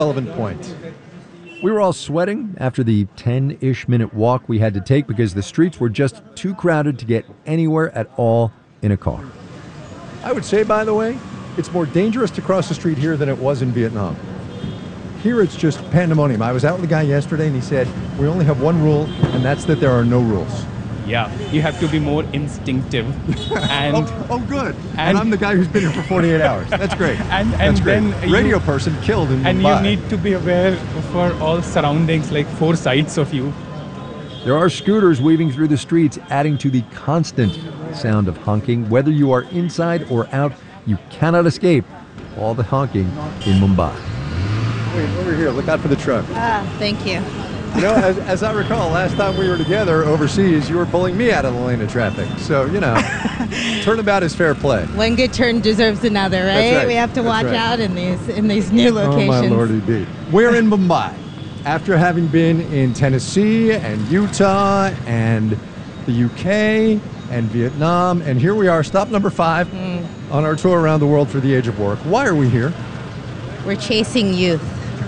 relevant point. We were all sweating after the 10-ish minute walk we had to take because the streets were just too crowded to get anywhere at all in a car. I would say, by the way, it's more dangerous to cross the street here than it was in Vietnam. Here it's just pandemonium. I was out with a guy yesterday and he said, we only have one rule, and that's that there are no rules. Yeah, you have to be more instinctive. And good. And I'm the guy who's been here for 48 hours. That's great. That's great. Then Radio person killed in and Mumbai. you need to be aware for all surroundings, like four sides of you. There are scooters weaving through the streets, adding to the constant sound of honking. Whether you are inside or out, you cannot escape all the honking in Mumbai. Wait, over here. Look out for the truck. Thank you. You know, as I recall, last time we were together overseas, you were pulling me out of the lane of traffic. So, you know, turnabout is fair play. One good turn deserves another, right? That's right. We have to watch That's right. out in these new locations. Oh, my lordy be. We're in Mumbai. After having been in Tennessee and Utah and the UK and Vietnam, and here we are, stop number 5 on our tour around the world for the Age of Work. Why are we here? We're chasing youth.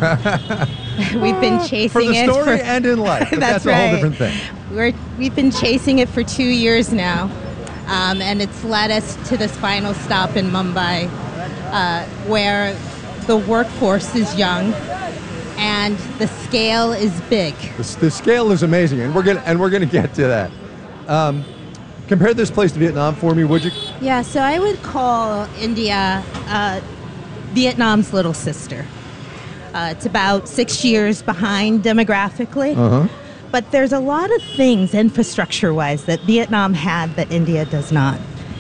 We've been chasing For the it story and in life, but that's a whole different thing. We've been chasing it for 2 years now, and it's led us to this final stop in Mumbai, where the workforce is young and the scale is big. The scale is amazing, and we're gonna get to that. Compare this place to Vietnam for me, would you? Yeah, so I would call India Vietnam's little sister. It's about 6 years behind demographically, but there's a lot of things infrastructure-wise that Vietnam had that India does not.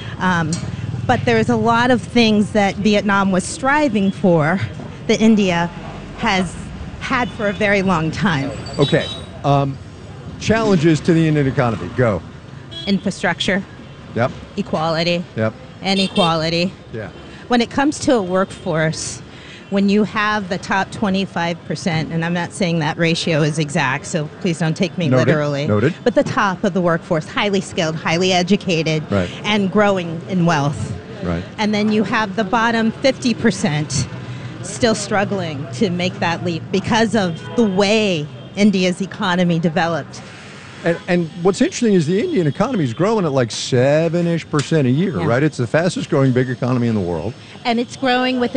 But there's a lot of things that Vietnam was striving for that India has had for a very long time. Okay. Challenges to the Indian economy. Go. Infrastructure, Yep. equality, Yep. inequality. Yeah. When it comes to a workforce, when you have the top 25%, and I'm not saying that ratio is exact, so please don't take me literally. Noted. But the top of the workforce, highly skilled, highly educated, Right. and growing in wealth. Right. And then you have the bottom 50% still struggling to make that leap because of the way India's economy developed. And what's interesting is the Indian economy is growing at like 7-ish% a year, Yeah. right? It's the fastest growing big economy in the world. And it's growing with